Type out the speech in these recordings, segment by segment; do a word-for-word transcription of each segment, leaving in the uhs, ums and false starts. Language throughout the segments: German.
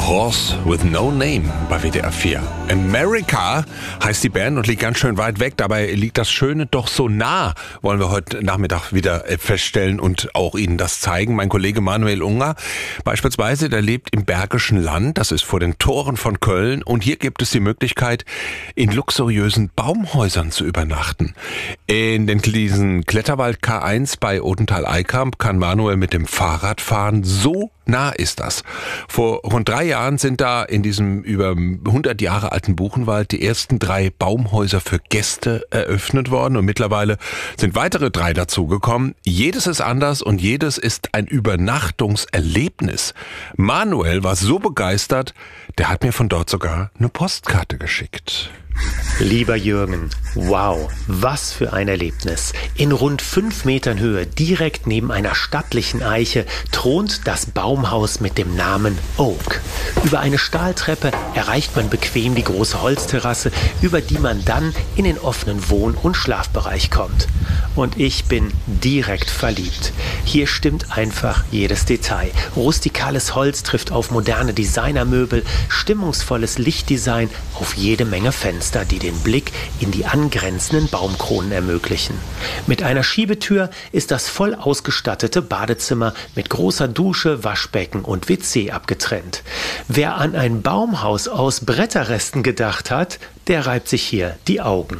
A Horse with No Name bei W D R vier. America heißt die Band und liegt ganz schön weit weg. Dabei liegt das Schöne doch so nah, wollen wir heute Nachmittag wieder feststellen und auch Ihnen das zeigen. Mein Kollege Manuel Unger beispielsweise, der lebt im Bergischen Land. Das ist vor den Toren von Köln. Und hier gibt es die Möglichkeit, in luxuriösen Baumhäusern zu übernachten. In den, diesen Kletterwald K eins bei Odenthal-Eikamp kann Manuel mit dem Fahrrad fahren. So nah ist das. Vor rund drei Jahren sind da in diesem über hundert Jahre alten Buchenwald die ersten drei Baumhäuser für Gäste eröffnet worden und mittlerweile sind weitere drei dazugekommen. Jedes ist anders und jedes ist ein Übernachtungserlebnis. Manuel war so begeistert, der hat mir von dort sogar eine Postkarte geschickt. Lieber Jürgen, wow, was für ein Erlebnis. In rund fünf Metern Höhe, direkt neben einer stattlichen Eiche, thront das Baumhaus mit dem Namen Oak. Über eine Stahltreppe erreicht man bequem die große Holzterrasse, über die man dann in den offenen Wohn- und Schlafbereich kommt. Und ich bin direkt verliebt. Hier stimmt einfach jedes Detail. Rustikales Holz trifft auf moderne Designermöbel, stimmungsvolles Lichtdesign auf jede Menge Fenster, die den Blick in die angrenzenden Baumkronen ermöglichen. Mit einer Schiebetür ist das voll ausgestattete Badezimmer mit großer Dusche, Waschbecken und W C abgetrennt. Wer an ein Baumhaus aus Bretterresten gedacht hat, der reibt sich hier die Augen.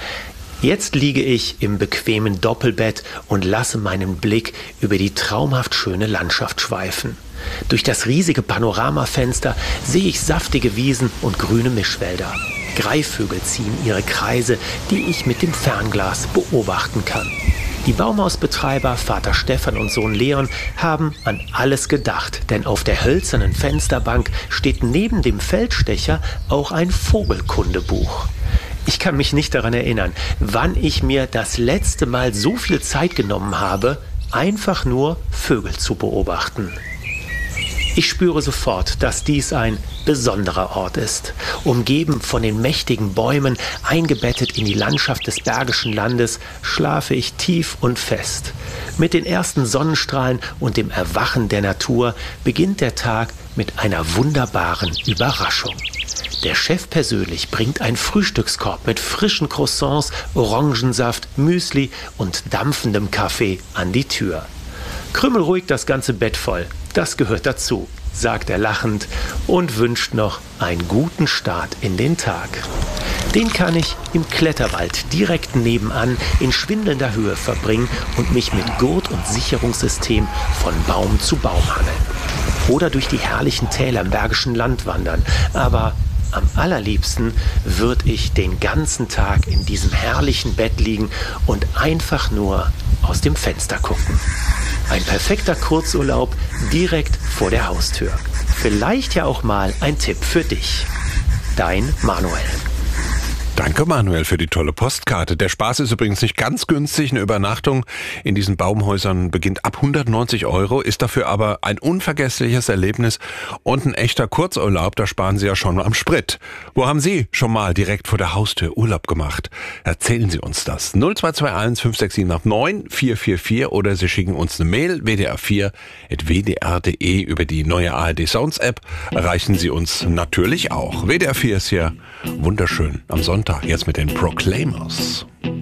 Jetzt liege ich im bequemen Doppelbett und lasse meinen Blick über die traumhaft schöne Landschaft schweifen. Durch das riesige Panoramafenster sehe ich saftige Wiesen und grüne Mischwälder. Greifvögel ziehen ihre Kreise, die ich mit dem Fernglas beobachten kann. Die Baumhausbetreiber, Vater Stefan und Sohn Leon, haben an alles gedacht, denn auf der hölzernen Fensterbank steht neben dem Feldstecher auch ein Vogelkundebuch. Ich kann mich nicht daran erinnern, wann ich mir das letzte Mal so viel Zeit genommen habe, einfach nur Vögel zu beobachten. Ich spüre sofort, dass dies ein besonderer Ort ist. Umgeben von den mächtigen Bäumen, eingebettet in die Landschaft des Bergischen Landes, schlafe ich tief und fest. Mit den ersten Sonnenstrahlen und dem Erwachen der Natur beginnt der Tag mit einer wunderbaren Überraschung. Der Chef persönlich bringt einen Frühstückskorb mit frischen Croissants, Orangensaft, Müsli und dampfendem Kaffee an die Tür. Krümmel ruhig das ganze Bett voll, das gehört dazu, sagt er lachend und wünscht noch einen guten Start in den Tag. Den kann ich im Kletterwald direkt nebenan in schwindelnder Höhe verbringen und mich mit Gurt und Sicherungssystem von Baum zu Baum hangeln. Oder durch die herrlichen Täler im Bergischen Land wandern, aber am allerliebsten würde ich den ganzen Tag in diesem herrlichen Bett liegen und einfach nur aus dem Fenster gucken. Ein perfekter Kurzurlaub direkt vor der Haustür. Vielleicht ja auch mal ein Tipp für dich. Dein Manuel. Danke, Manuel, für die tolle Postkarte. Der Spaß ist übrigens nicht ganz günstig. Eine Übernachtung in diesen Baumhäusern beginnt ab hundertneunzig Euro, ist dafür aber ein unvergessliches Erlebnis und ein echter Kurzurlaub. Da sparen Sie ja schon am Sprit. Wo haben Sie schon mal direkt vor der Haustür Urlaub gemacht? Erzählen Sie uns das. null zwei zwei eins fünf sechs sieben acht neun vier vier vier oder Sie schicken uns eine Mail w d r vier at w d r punkt d e. Über die neue A R D Sounds App erreichen Sie uns natürlich auch. W D R vier ist hier wunderschön am Sonntag. Jetzt mit den Proclaimers.